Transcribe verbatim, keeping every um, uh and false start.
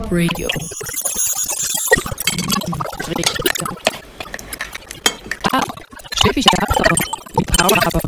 Hip-Hop Radio. Ah, Chippy, der hat doch die Power, aber